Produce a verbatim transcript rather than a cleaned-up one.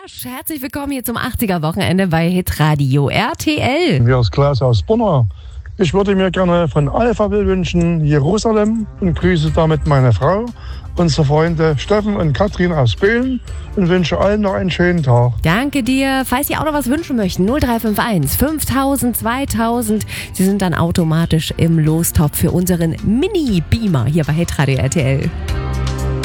Arsch, herzlich willkommen hier zum achtziger-Wochenende bei Hitradio R T L. Hier ist Klaas aus Brunner. Ich würde mir gerne von Alphaville wünschen Jerusalem und grüße damit meine Frau, unsere Freunde Steffen und Katrin aus Böhlen und wünsche allen noch einen schönen Tag. Danke dir. Falls Sie auch noch was wünschen möchten, null drei fünf eins fünftausend zweitausend. Sie sind dann automatisch im Lostopf für unseren Mini-Beamer hier bei Hitradio R T L.